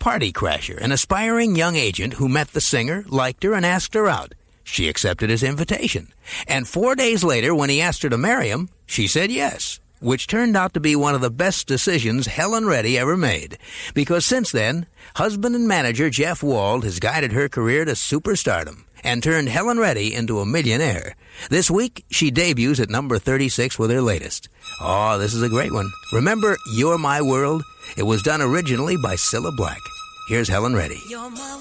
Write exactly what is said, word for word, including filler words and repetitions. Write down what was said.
party crasher, an aspiring young agent who met the singer, liked her, and asked her out. She accepted his invitation. And four days later, when he asked her to marry him, she said yes, which turned out to be one of the best decisions Helen Reddy ever made. Because since then, husband and manager Jeff Wald has guided her career to superstardom and turned Helen Reddy into a millionaire. This week, she debuts at number thirty-six with her latest. Oh, this is a great one. Remember You're My World? It was done originally by Cilla Black. Here's Helen Reddy.